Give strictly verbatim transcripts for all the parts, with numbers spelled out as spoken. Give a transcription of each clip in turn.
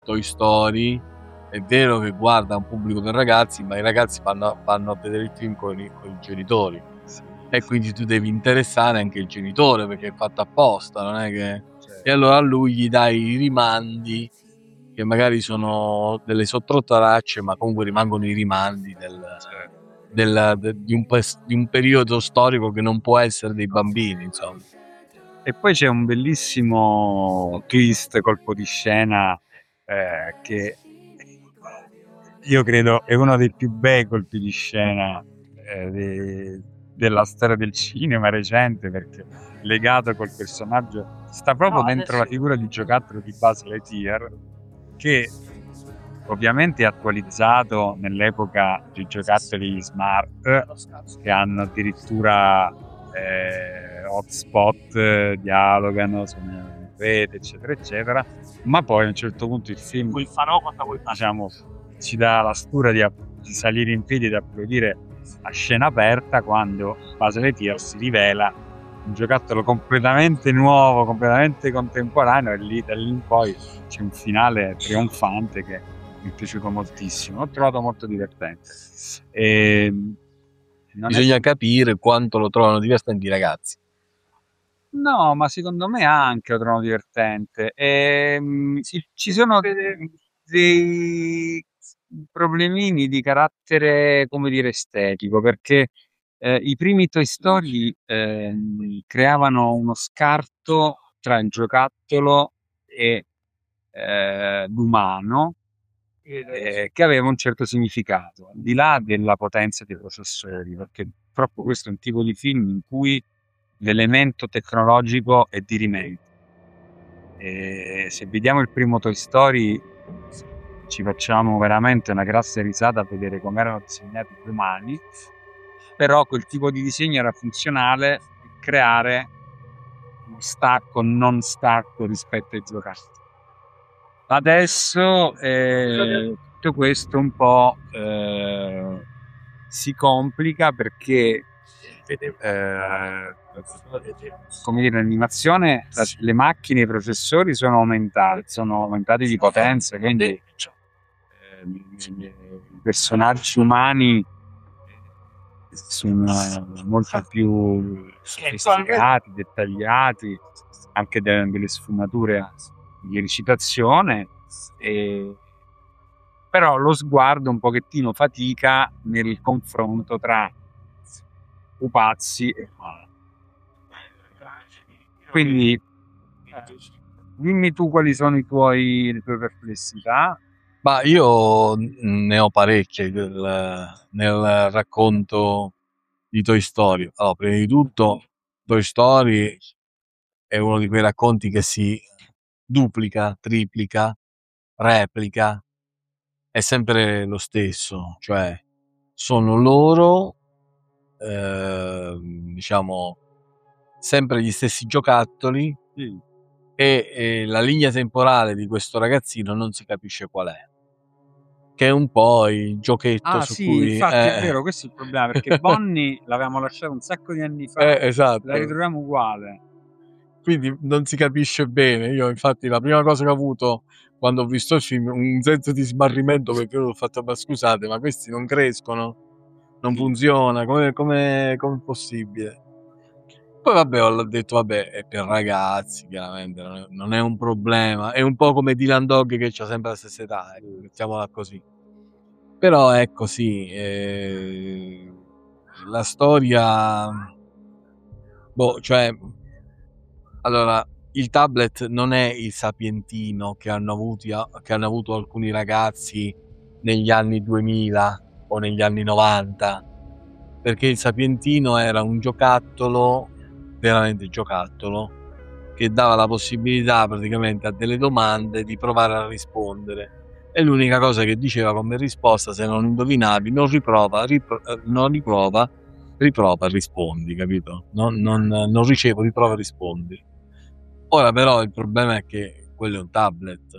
Toy Story è vero che guarda un pubblico per ragazzi, ma i ragazzi vanno, vanno a vedere il film con i, con i genitori, Sì. e quindi tu devi interessare anche il genitore perché è fatto apposta, non è che... Certo. E allora a lui gli dai i rimandi che magari sono delle sottotracce, ma comunque rimangono i rimandi del, Certo. del, de, di, un, di un periodo storico che non può essere dei bambini, insomma. E poi c'è un bellissimo twist, colpo di scena, eh, che io credo è uno dei più bei colpi di scena eh, de- della storia del cinema recente, perché legato col personaggio sta proprio No, dentro la adesso- figura di giocattolo di Buzz Lightyear, che ovviamente è attualizzato nell'epoca di giocattoli smart che hanno addirittura eh, hotspot, eh, dialogano, sono in rete, eccetera, eccetera. Ma poi a un certo punto il film, quel fanò quando vuoi fare. diciamo, ci dà la stura di, di salire in piedi ed applaudire a scena aperta quando Buzz Lightyear si rivela un giocattolo completamente nuovo, completamente contemporaneo, e lì da lì in poi c'è un finale trionfante che mi è piaciuto moltissimo, l'ho trovato molto divertente. E non Bisogna è... capire quanto lo trovano divertenti i ragazzi. No, ma secondo me anche lo trovo divertente. Ehm, ci ci sono dei problemini di carattere, come dire, estetico, perché eh, i primi Toy Story ehm, creavano uno scarto tra il giocattolo e eh, l'umano, eh, che aveva un certo significato, al di là della potenza dei processori, perché purtroppo questo è un tipo di film in cui l'elemento tecnologico è dirimente. E se vediamo il primo Toy Story ci facciamo veramente una grassa risata a vedere come erano disegnati gli umani, però quel tipo di disegno era funzionale per creare uno stacco non stacco rispetto ai giocattoli. Adesso eh, tutto questo un po' eh, si complica perché eh, come dire, l'animazione, la- le macchine, i processori sono aumentati, sono aumentati di potenza, quindi eh, i personaggi umani sono molto più sofisticati, dettagliati, anche de- delle sfumature di recitazione, e... però lo sguardo un pochettino fatica nel confronto tra pupazzi e umani. Quindi dimmi tu quali sono i tuoi, le tue perplessità. Ma io ne ho parecchie del- nel racconto di Toy Story. Allora, prima di tutto, Toy Story è uno di quei racconti che si duplica, triplica, replica, è sempre lo stesso, cioè sono loro, eh, diciamo, sempre gli stessi giocattoli, Sì. e, e la linea temporale di questo ragazzino non si capisce qual è, che è un po' il giochetto Ah su sì, cui... infatti è Eh, vero, questo è il problema, perché Bonnie l'avevamo lasciata un sacco di anni fa, eh, la esatto. ritroviamo uguale. Quindi non si capisce bene. Io infatti la prima cosa che ho avuto quando ho visto il film, un senso di smarrimento, perché io ho fatto, ma scusate, ma questi non crescono, non funziona, come, come, come è possibile? Poi vabbè, ho detto vabbè, è per ragazzi, chiaramente non è, non è un problema, è un po' come Dylan Dog che ha sempre la stessa età, ecco, mettiamola così. Però è così, eh, la storia, boh, cioè, allora, il tablet non è il sapientino che hanno, avuti, che hanno avuto alcuni ragazzi negli anni duemila o negli anni novanta, perché il sapientino era un giocattolo, veramente giocattolo, che dava la possibilità praticamente a delle domande di provare a rispondere. E l'unica cosa che diceva come risposta, se non indovinavi, non riprova, ripro- non riprova, riprova, rispondi, capito? Non, non, non ricevo, riprova, rispondi. Ora però il problema è che quello è un tablet,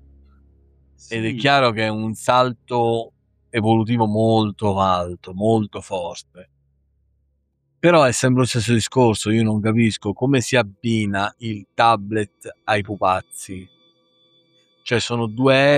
ed è Sì, chiaro che è un salto evolutivo molto alto, molto forte. Però è sempre lo stesso discorso, io non capisco come si abbina il tablet ai pupazzi. Cioè sono due